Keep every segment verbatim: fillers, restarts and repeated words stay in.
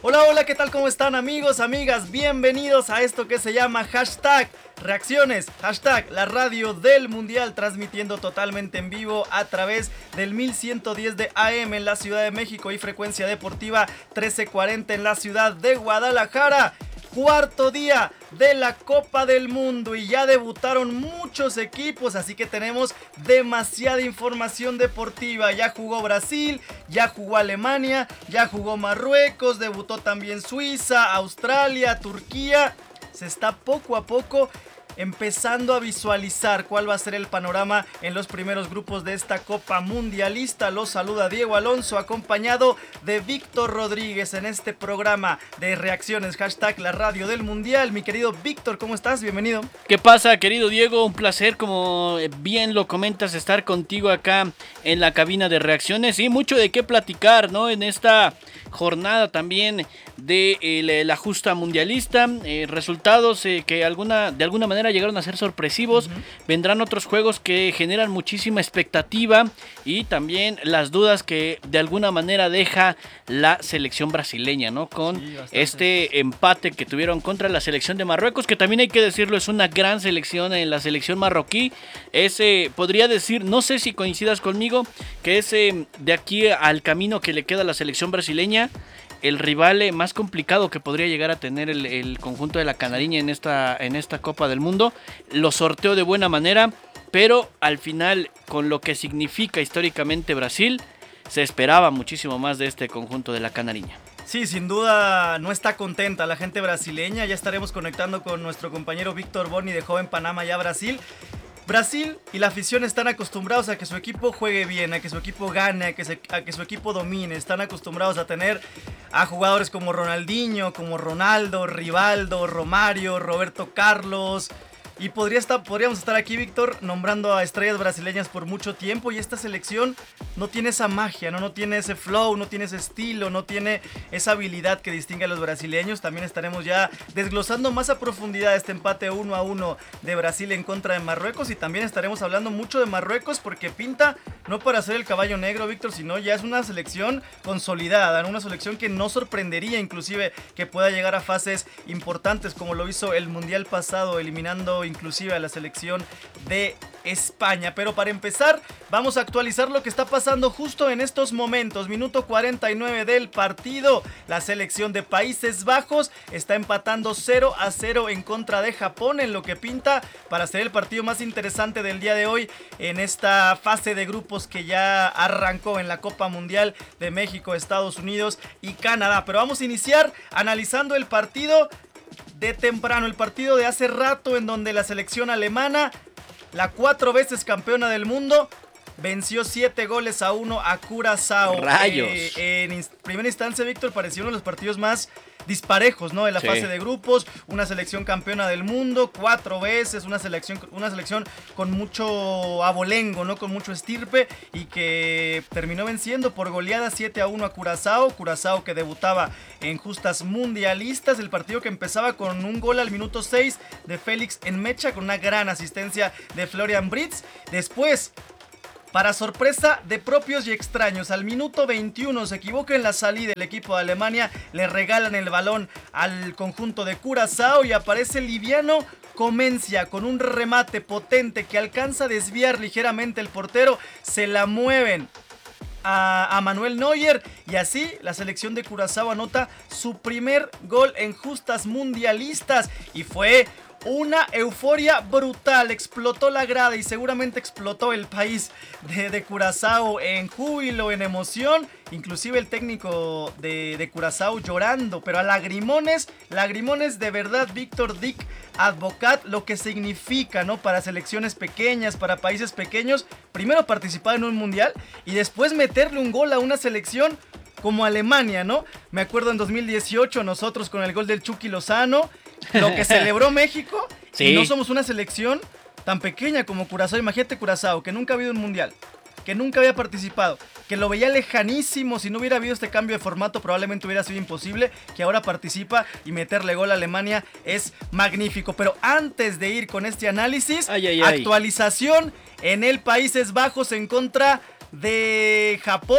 Hola, hola, ¿qué tal? ¿Cómo están, amigos, amigas? Bienvenidos a esto que se llama hashtag Reacciones, hashtag la radio del mundial, transmitiendo totalmente en vivo a través del mil ciento diez de A M en la Ciudad de México y frecuencia deportiva trece cuarenta en la ciudad de Guadalajara. Cuarto día de la Copa del Mundo y ya debutaron muchos equipos, así que tenemos demasiada información deportiva. Ya jugó Brasil, ya jugó Alemania, ya jugó Marruecos, debutó también Suiza, Australia, Turquía. Se está poco a poco empezando a visualizar cuál va a ser el panorama en los primeros grupos de esta Copa Mundialista. Los saluda Diego Alonso, acompañado de Víctor Rodríguez en este programa de reacciones, hashtag la radio del mundial. Mi querido Víctor, ¿cómo estás? Bienvenido. ¿Qué pasa, querido Diego? Un placer, como bien lo comentas, estar contigo acá en la cabina de reacciones y mucho de qué platicar, ¿no? En esta jornada también de eh, la justa mundialista, eh, resultados eh, que alguna, de alguna manera llegaron a ser sorpresivos. Uh-huh. Vendrán otros juegos que generan muchísima expectativa y también las dudas que de alguna manera deja la selección brasileña, ¿no? Con sí, este empate que tuvieron contra la selección de Marruecos, que también hay que decirlo, es una gran selección en la selección marroquí. Ese, podría decir, no sé si coincidas conmigo, que es eh, de aquí al camino que le queda a la selección brasileña, el rival más complicado que podría llegar a tener el, el conjunto de la Canariña en esta, en esta Copa del Mundo. Lo sorteó de buena manera, pero al final, con lo que significa históricamente Brasil, se esperaba muchísimo más de este conjunto de la Canariña. Sí, sin duda no está contenta la gente brasileña. Ya estaremos conectando con nuestro compañero Víctor Boni de Joven Panamá ya Brasil. Brasil y la afición están acostumbrados a que su equipo juegue bien, a que su equipo gane, a que, se, a que su equipo domine. Están acostumbrados a tener a jugadores como Ronaldinho, como Ronaldo, Rivaldo, Romario, Roberto Carlos. Y podría estar, podríamos estar aquí, Víctor, nombrando a estrellas brasileñas por mucho tiempo. Y esta selección no tiene esa magia, ¿no? No tiene ese flow, no tiene ese estilo, no tiene esa habilidad que distingue a los brasileños. También estaremos ya desglosando más a profundidad este empate uno a uno de Brasil en contra de Marruecos. Y también estaremos hablando mucho de Marruecos porque pinta no para ser el caballo negro, Víctor, sino ya es una selección consolidada, ¿no? Una selección que no sorprendería inclusive que pueda llegar a fases importantes como lo hizo el Mundial pasado, eliminando inclusive a la selección de España. Pero para empezar, vamos a actualizar lo que está pasando justo en estos momentos. Minuto cuarenta y nueve del partido. La selección de Países Bajos está empatando cero a cero en contra de Japón, en lo que pinta para ser el partido más interesante del día de hoy en esta fase de grupos que ya arrancó en la Copa Mundial de México, Estados Unidos y Canadá. Pero vamos a iniciar analizando el partido de temprano, el partido de hace rato, en donde la selección alemana, la cuatro veces campeona del mundo, venció siete goles a uno a Curazao. ¡Rayos! Eh, en in- primera instancia, Víctor, pareció uno de los partidos más disparejos, ¿no? En la sí. fase de grupos, una selección campeona del mundo, cuatro veces, una selección, una selección con mucho abolengo, ¿no? Con mucho estirpe y que terminó venciendo por goleada siete a uno a Curazao. Curazao que debutaba en justas mundialistas, el partido que empezaba con un gol al minuto seis de Félix Enmecha con una gran asistencia de Florian Wirtz. Después, para sorpresa de propios y extraños, al minuto veintiuno se equivoca en la salida el equipo de Alemania, le regalan el balón al conjunto de Curazao y aparece Liviano Comencia con un remate potente que alcanza a desviar ligeramente el portero, se la mueven a, a Manuel Neuer y así la selección de Curazao anota su primer gol en justas mundialistas y fue una euforia brutal, explotó la grada y seguramente explotó el país de, de Curazao en júbilo, en emoción, inclusive el técnico de, de Curazao llorando, pero a lagrimones, lagrimones de verdad. Víctor Dick Advocat, lo que significa, ¿no? Para selecciones pequeñas, para países pequeños, primero participar en un mundial y después meterle un gol a una selección como Alemania, ¿no? Me acuerdo en dos mil dieciocho nosotros con el gol del Chucky Lozano, lo que celebró México, sí. Y no somos una selección tan pequeña como Curazao. Imagínate Curazao, que nunca ha habido un mundial, que nunca había participado, que lo veía lejanísimo. Si no hubiera habido este cambio de formato probablemente hubiera sido imposible, que ahora participa y meterle gol a Alemania es magnífico. Pero antes de ir con este análisis, ay, ay, ay. actualización en el Países Bajos en contra de Japón.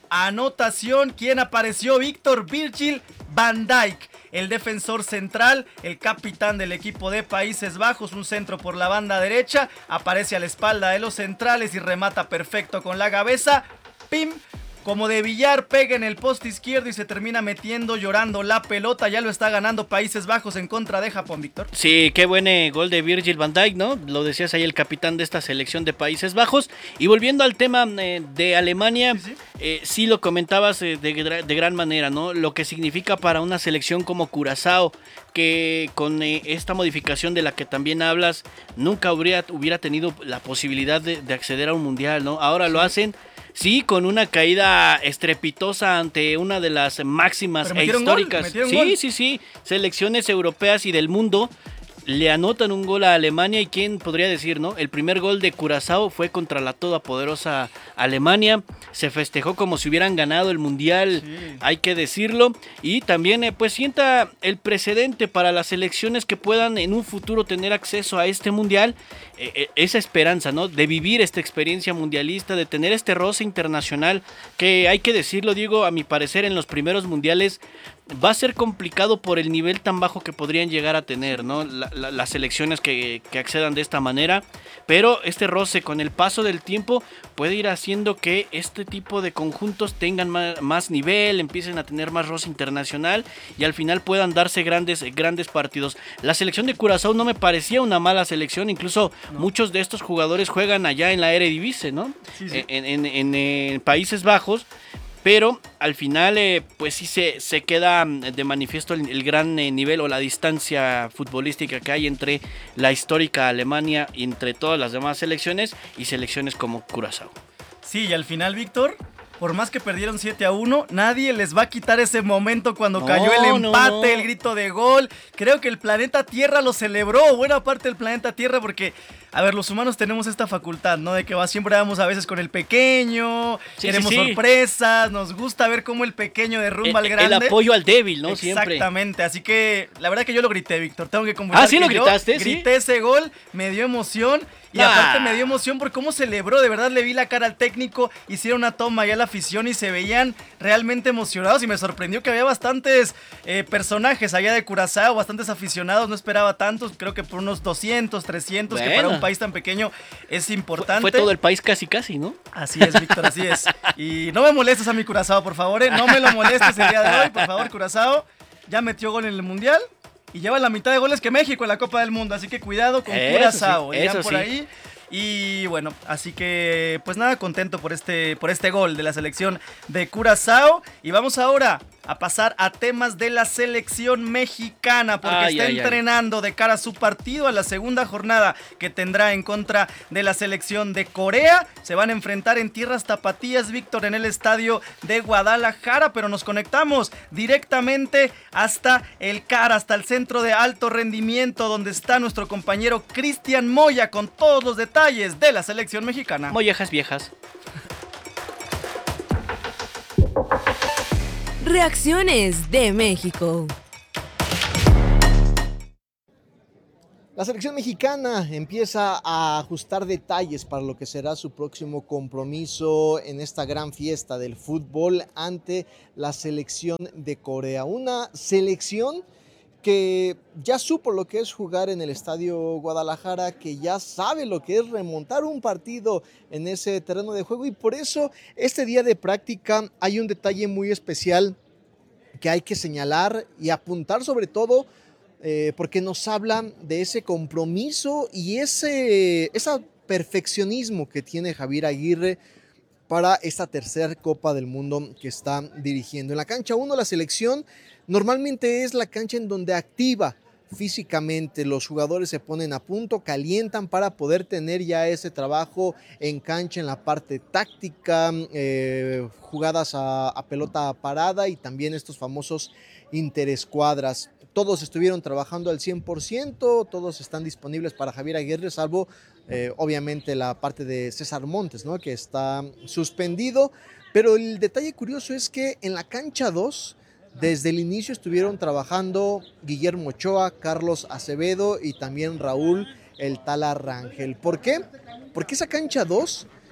anotación. ¿Quién apareció? Víctor Virgil van Dijk, el defensor central, el capitán del equipo de Países Bajos, un centro por la banda derecha, aparece a la espalda de los centrales y remata perfecto con la cabeza. ¡Pim! Como de billar, pega en el poste izquierdo y se termina metiendo, llorando la pelota. Ya lo está ganando Países Bajos en contra de Japón, Víctor. Sí, qué buen eh, gol de Virgil van Dijk, ¿no? Lo decías ahí, el capitán de esta selección de Países Bajos. Y volviendo al tema eh, de Alemania, sí, sí. Eh, sí lo comentabas eh, de, de gran manera, ¿no? Lo que significa para una selección como Curazao, que con eh, esta modificación de la que también hablas, nunca hubiera, hubiera tenido la posibilidad de, de acceder a un mundial, ¿no? Ahora sí. Lo hacen. Sí, con una caída estrepitosa ante una de las máximas e históricas. Gol, sí, gol. sí, sí. Selecciones europeas y del mundo le anotan un gol a Alemania. ¿Y quién podría decir, no? El primer gol de Curazao fue contra la todopoderosa Alemania. Se festejó como si hubieran ganado el mundial, sí. Hay que decirlo. Y también, eh, pues, sienta el precedente para las selecciones que puedan en un futuro tener acceso a este mundial. Eh, esa esperanza, ¿no? De vivir esta experiencia mundialista, de tener este roce internacional que, hay que decirlo, Diego, a mi parecer en los primeros mundiales va a ser complicado por el nivel tan bajo que podrían llegar a tener, ¿no? La, la, las selecciones que, que accedan de esta manera, pero este roce con el paso del tiempo puede ir haciendo que este tipo de conjuntos tengan más, más nivel, empiecen a tener más roce internacional y al final puedan darse grandes, grandes partidos. La selección de Curazao no me parecía una mala selección, incluso no. Muchos de estos jugadores juegan allá en la Eredivisie, ¿no? Sí, sí. En, en, en, en Países Bajos. Pero al final, eh, pues sí se, se queda de manifiesto el, el gran eh, nivel o la distancia futbolística que hay entre la histórica Alemania y entre todas las demás selecciones y selecciones como Curazao. Sí, y al final, Víctor, por más que perdieron siete a uno, nadie les va a quitar ese momento cuando no, cayó el empate, no, no. El grito de gol. Creo que el planeta Tierra lo celebró, buena parte del planeta Tierra, porque... A ver, los humanos tenemos esta facultad, ¿no? De que va, siempre vamos a veces con el pequeño, sí, queremos sí, sí. sorpresas, nos gusta ver cómo el pequeño derrumba el, al grande. El apoyo al débil, ¿no? Exactamente, siempre. Así que la verdad que yo lo grité, Víctor, tengo que confesar Ah, ¿sí que lo gritaste? Yo ¿sí? grité ese gol, me dio emoción. Y ah. aparte me dio emoción por cómo celebró, de verdad le vi la cara al técnico, hicieron una toma ya a la afición y se veían realmente emocionados y me sorprendió que había bastantes eh, personajes allá de Curazao, bastantes aficionados, no esperaba tantos, creo que por unos doscientos, trescientos, bueno. Que para un país tan pequeño es importante. Fue, fue todo el país casi casi, ¿no? Así es, Víctor, así es. Y no me molestes a mi Curazao, por favor, ¿eh? No me lo molestes el día de hoy, por favor, Curazao. Ya metió gol en el Mundial. Y lleva la mitad de goles que México en la Copa del Mundo, así que cuidado con Curazao, sí, eso por sí. ahí. Y bueno, así que pues nada, contento por este, por este gol de la selección de Curazao. Y vamos ahora a pasar a temas de la selección mexicana, porque ay, está ay, entrenando ay. de cara a su partido, a la segunda jornada que tendrá en contra de la selección de Corea. Se van a enfrentar en tierras tapatías, Víctor, en el estadio de Guadalajara, pero nos conectamos directamente hasta el C A R, hasta el centro de alto rendimiento, donde está nuestro compañero Cristian Moya con todos los detalles de la selección mexicana. Mollejas viejas. Reacciones de México. La selección mexicana empieza a ajustar detalles para lo que será su próximo compromiso en esta gran fiesta del fútbol ante la selección de Corea. Una selección que ya supo lo que es jugar en el Estadio Guadalajara, que ya sabe lo que es remontar un partido en ese terreno de juego, y por eso este día de práctica hay un detalle muy especial que hay que señalar y apuntar, sobre todo eh, porque nos habla de ese compromiso y ese, ese perfeccionismo que tiene Javier Aguirre para esta tercera Copa del Mundo que está dirigiendo. En la cancha uno, la selección normalmente es la cancha en donde activa físicamente, los jugadores se ponen a punto, calientan para poder tener ya ese trabajo en cancha en la parte táctica, eh, jugadas a, a pelota parada y también estos famosos interescuadras. Todos estuvieron trabajando al cien por ciento, todos están disponibles para Javier Aguirre, salvo eh, obviamente la parte de César Montes, ¿no?, que está suspendido, pero el detalle curioso es que en la cancha dos, desde el inicio estuvieron trabajando Guillermo Ochoa, Carlos Acevedo y también Raúl el Tala Rangel. ¿Por qué? Porque esa cancha dos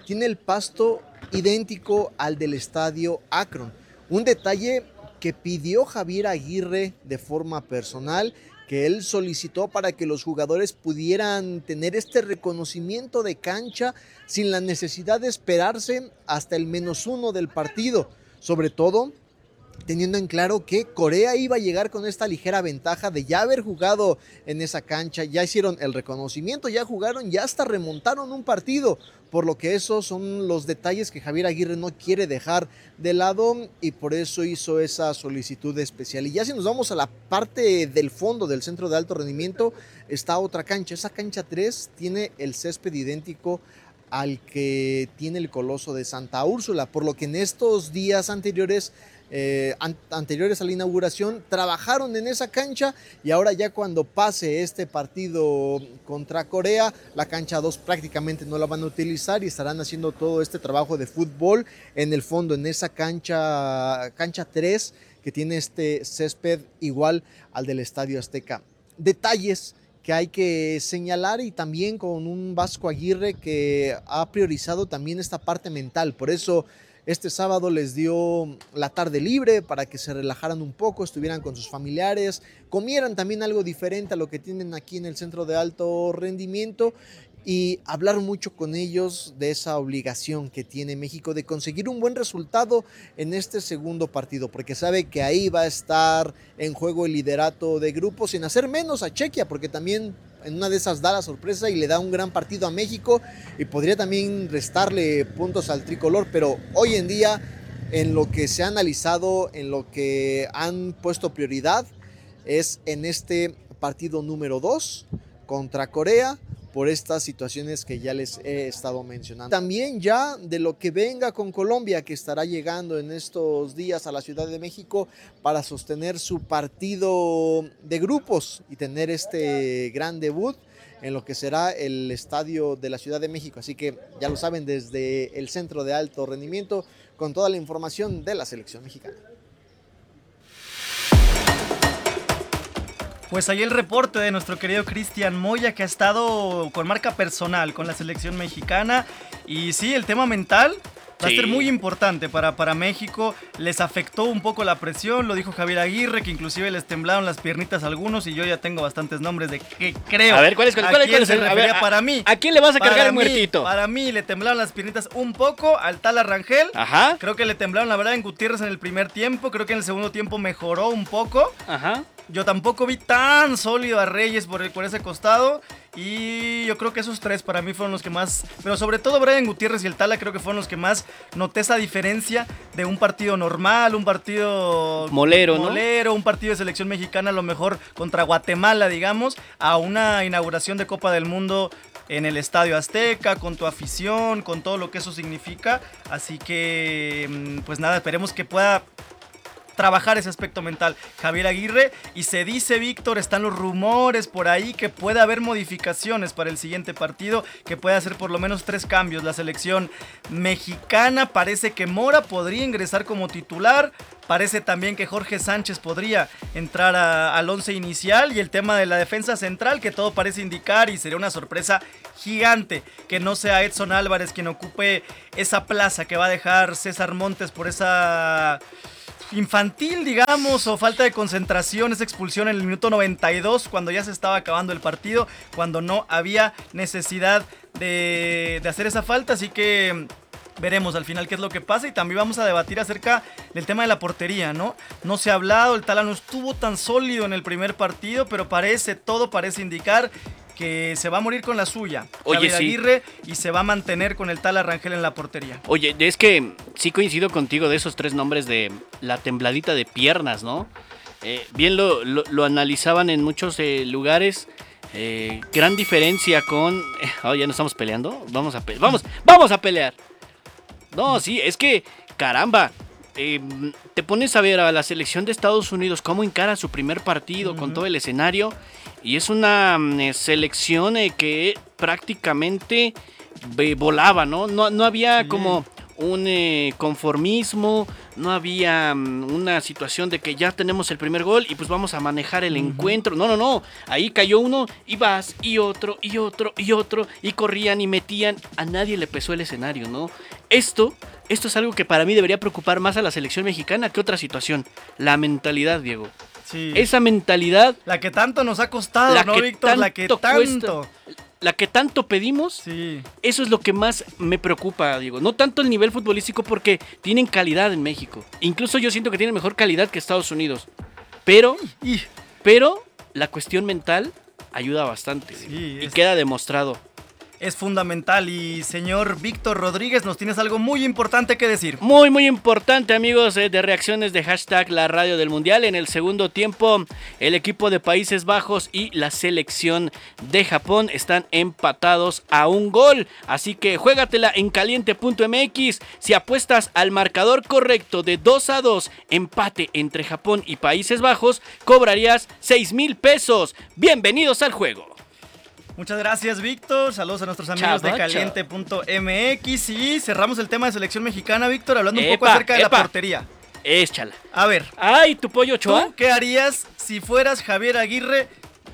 tiene el pasto idéntico al del estadio Akron. Un detalle que pidió Javier Aguirre de forma personal, que él solicitó para que los jugadores pudieran tener este reconocimiento de cancha sin la necesidad de esperarse hasta el menos uno del partido. Sobre todo teniendo en claro que Corea iba a llegar con esta ligera ventaja de ya haber jugado en esa cancha, ya hicieron el reconocimiento, ya jugaron, ya hasta remontaron un partido, por lo que esos son los detalles que Javier Aguirre no quiere dejar de lado y por eso hizo esa solicitud especial. Y ya si nos vamos a la parte del fondo del centro de alto rendimiento, está otra cancha, esa cancha tres tiene el césped idéntico al que tiene el Coloso de Santa Úrsula, por lo que en estos días anteriores Eh, an- anteriores a la inauguración trabajaron en esa cancha y ahora ya cuando pase este partido contra Corea, la cancha dos prácticamente no la van a utilizar y estarán haciendo todo este trabajo de fútbol en el fondo, en esa cancha cancha tres que tiene este césped igual al del Estadio Azteca. Detalles que hay que señalar y también con un Vasco Aguirre que ha priorizado también esta parte mental, por eso este sábado les dio la tarde libre para que se relajaran un poco, estuvieran con sus familiares, comieran también algo diferente a lo que tienen aquí en el centro de alto rendimiento y hablar mucho con ellos de esa obligación que tiene México de conseguir un buen resultado en este segundo partido, porque sabe que ahí va a estar en juego el liderato de grupo, sin hacer menos a Chequia, porque también en una de esas da la sorpresa y le da un gran partido a México y podría también restarle puntos al tricolor, pero hoy en día en lo que se ha analizado, en lo que han puesto prioridad es en este partido número dos contra Corea, por estas situaciones que ya les he estado mencionando. También ya de lo que venga con Colombia, que estará llegando en estos días a la Ciudad de México para sostener su partido de grupos y tener este gran debut en lo que será el estadio de la Ciudad de México. Así que ya lo saben, desde el centro de alto rendimiento, con toda la información de la selección mexicana. Pues ahí el reporte de nuestro querido Cristian Moya, que ha estado con marca personal con la selección mexicana. Y sí, el tema mental va sí. a ser muy importante para, para México. Les afectó un poco la presión, lo dijo Javier Aguirre, que inclusive les temblaron las piernitas a algunos, y yo ya tengo bastantes nombres de que creo. A ver, ¿cuál es? ¿Cuál, ¿A cuál, quién cuál se es? refería? A ver, para mí. ¿A quién le vas a cargar el mí, muertito? Para mí le temblaron las piernitas un poco al Tala Rangel. Ajá. Creo que le temblaron, la verdad, en Gutiérrez en el primer tiempo. Creo que en el segundo tiempo mejoró un poco. Ajá. Yo tampoco vi tan sólido a Reyes por, por ese costado. Y yo creo que esos tres para mí fueron los que más... Pero sobre todo Brian Gutiérrez y el Tala creo que fueron los que más noté esa diferencia de un partido normal, un partido... Molero, molero, ¿no? Un partido de selección mexicana a lo mejor contra Guatemala, digamos, a una inauguración de Copa del Mundo en el Estadio Azteca, con tu afición, con todo lo que eso significa. Así que, pues nada, esperemos que pueda trabajar ese aspecto mental Javier Aguirre. Y se dice, Víctor, están los rumores por ahí que puede haber modificaciones para el siguiente partido, que puede hacer por lo menos tres cambios la selección mexicana. Parece que Mora podría ingresar como titular, parece también que Jorge Sánchez podría entrar a, al once inicial, y el tema de la defensa central, que todo parece indicar, y sería una sorpresa gigante que no sea Edson Álvarez quien ocupe esa plaza que va a dejar César Montes por esa infantil, digamos, o falta de concentración, esa expulsión en el minuto noventa y dos, cuando ya se estaba acabando el partido, cuando no había necesidad de, de hacer esa falta. Así que veremos al final qué es lo que pasa, y también vamos a debatir acerca del tema de la portería, ¿no? No se ha hablado, el Tala no estuvo tan sólido en el primer partido, pero parece, todo parece indicar que se va a morir con la suya, Oye, Javier sí. Aguirre, y se va a mantener con el Tala Rangel en la portería. Oye, es que sí coincido contigo de esos tres nombres de la tembladita de piernas, ¿no? Eh, bien lo, lo, lo analizaban en muchos eh, lugares. Eh, gran diferencia con... Eh, oh, ya no estamos peleando. Vamos a, pe- vamos, vamos a pelear. No, sí, es que, caramba, eh, te pones a ver a la selección de Estados Unidos cómo encara su primer partido uh-huh. con todo el escenario, y es una eh, selección eh, que prácticamente eh, volaba, ¿no? No, no había sí. como un eh, conformismo, no había um, una situación de que ya tenemos el primer gol y pues vamos a manejar el uh-huh. encuentro. No, no, no. Ahí cayó uno y vas y otro y otro y otro y corrían y metían. A nadie le pesó el escenario, ¿no? Esto, esto es algo que para mí debería preocupar más a la selección mexicana que otra situación. La mentalidad, Diego. Sí. Esa mentalidad. La que tanto nos ha costado, ¿no, Víctor? La que tanto. Cuesta, la que tanto pedimos. Sí. Eso es lo que más me preocupa, Diego. No tanto el nivel futbolístico porque tienen calidad en México. Incluso yo siento que tienen mejor calidad que Estados Unidos. Pero, y... pero la cuestión mental ayuda bastante. Sí, y es... queda demostrado. Es fundamental. Y señor Víctor Rodríguez, nos tienes algo muy importante que decir. Muy, muy importante, amigos, eh, de reacciones de hashtag La Radio del Mundial. En el segundo tiempo, el equipo de Países Bajos y la selección de Japón están empatados a un gol. Así que juégatela en caliente punto m x. Si apuestas al marcador correcto de dos a dos, empate entre Japón y Países Bajos, cobrarías seis mil pesos. Bienvenidos al juego. Muchas gracias, Víctor. Saludos a nuestros amigos chava, de caliente punto m x. Y cerramos el tema de selección mexicana, Víctor, hablando un epa, poco acerca de epa. la portería. Échala. A ver. Ay, tu pollo Ochoa. ¿Tú qué harías si fueras Javier Aguirre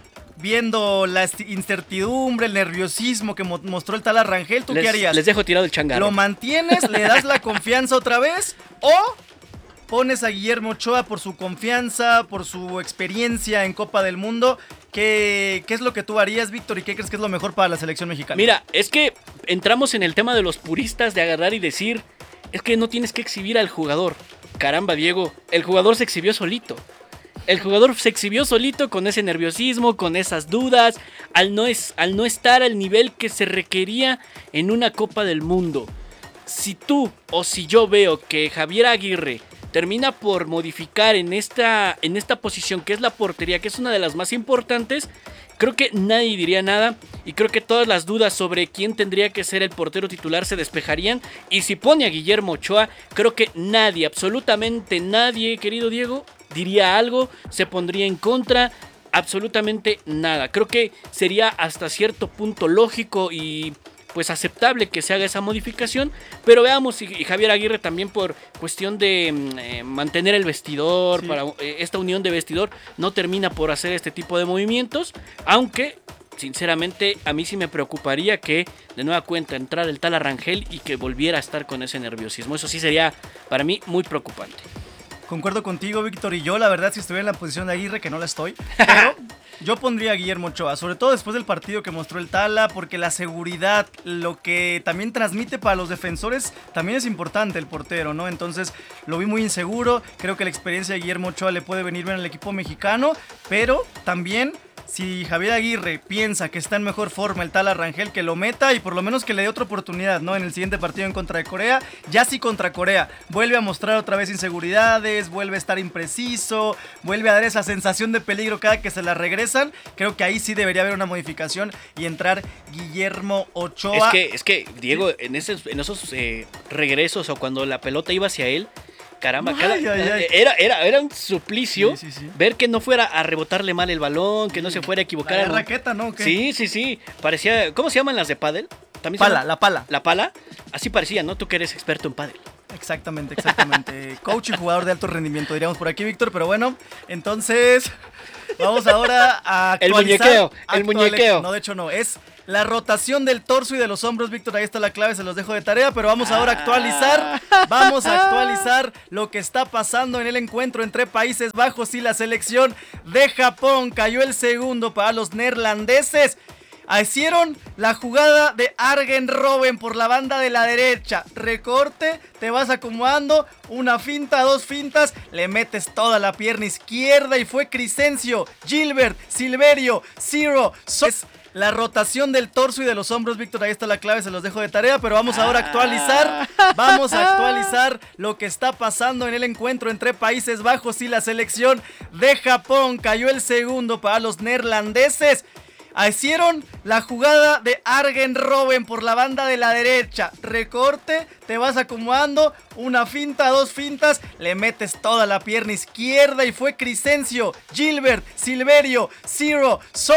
viendo la incertidumbre, el nerviosismo que mo- mostró el Tala Rangel? ¿Tú les, qué harías? Les dejo tirado el changarro. ¿Lo mantienes? ¿Le das la confianza otra vez? ¿O pones a Guillermo Ochoa por su confianza, por su experiencia en Copa del Mundo? ¿Qué, ¿Qué es lo que tú harías, Víctor? ¿Y qué crees que es lo mejor para la selección mexicana? Mira, es que entramos en el tema de los puristas de agarrar y decir, es que no tienes que exhibir al jugador. Caramba, Diego, el jugador se exhibió solito. El jugador se exhibió solito con ese nerviosismo, con esas dudas, al no, es, al no estar al nivel que se requería en una Copa del Mundo. Si tú o si yo veo que Javier Aguirre termina por modificar en esta, en esta posición, que es la portería, que es una de las más importantes, creo que nadie diría nada y creo que todas las dudas sobre quién tendría que ser el portero titular se despejarían. Y si pone a Guillermo Ochoa, creo que nadie, absolutamente nadie, querido Diego, diría algo, se pondría en contra, absolutamente nada. Creo que sería hasta cierto punto lógico y pues aceptable que se haga esa modificación, pero veamos, y, y Javier Aguirre también por cuestión de eh, mantener el vestidor, sí. para eh, esta unión de vestidor, no termina por hacer este tipo de movimientos, aunque sinceramente a mí sí me preocuparía que de nueva cuenta entrara el Tala Rangel y que volviera a estar con ese nerviosismo. Eso sí sería para mí muy preocupante. Concuerdo contigo, Víctor, y yo la verdad si estuviera en la posición de Aguirre, que no la estoy, pero yo pondría a Guillermo Ochoa, sobre todo después del partido que mostró el Tala, porque la seguridad, lo que también transmite para los defensores, también es importante el portero, ¿no? Entonces lo vi muy inseguro, creo que la experiencia de Guillermo Ochoa le puede venir bien al equipo mexicano, pero también si Javier Aguirre piensa que está en mejor forma el Tala Rangel, que lo meta y por lo menos que le dé otra oportunidad, ¿no? En el siguiente partido en contra de Corea, ya sí contra Corea, vuelve a mostrar otra vez inseguridades, vuelve a estar impreciso, vuelve a dar esa sensación de peligro cada que se la regresan, creo que ahí sí debería haber una modificación y entrar Guillermo Ochoa. Es que, es que Diego, en esos, en esos eh, regresos o cuando la pelota iba hacia él, caramba, cada, ay, ay, ay. Era, era, era un suplicio sí, sí, sí. ver que no fuera a rebotarle mal el balón, que no se fuera a equivocar. La raqueta, ¿no? ¿Qué? Sí, sí, sí. Parecía, ¿cómo se llaman las de pádel? ¿También pala, la pala. La pala, así parecía, ¿no? Tú que eres experto en pádel. Exactamente, exactamente. Coach y jugador de alto rendimiento, diríamos por aquí, Víctor, pero bueno, entonces vamos ahora a actualizar. El muñequeo, el muñequeo. No, de hecho no, es la rotación del torso y de los hombros, Víctor, ahí está la clave, se los dejo de tarea, pero vamos ahora a actualizar, vamos a actualizar lo que está pasando en el encuentro entre Países Bajos y la selección de Japón. Cayó el segundo para los neerlandeses. Hicieron la jugada de Arjen Robben por la banda de la derecha. Recorte, te vas acomodando, una finta, dos fintas, le metes toda la pierna izquierda y fue Crescencio, Gilbert, Silverio, Ciro. So es la rotación del torso y de los hombros, Víctor, ahí está la clave, se los dejo de tarea, pero vamos ahora a actualizar, vamos a actualizar lo que está pasando en el encuentro entre Países Bajos y la selección de Japón. Cayó el segundo para los neerlandeses. Hicieron la jugada de Arjen Robben por la banda de la derecha. Recorte, te vas acomodando, una finta, dos fintas, le metes toda la pierna izquierda y fue Crescencio, Gilbert, Silverio, Ciro. So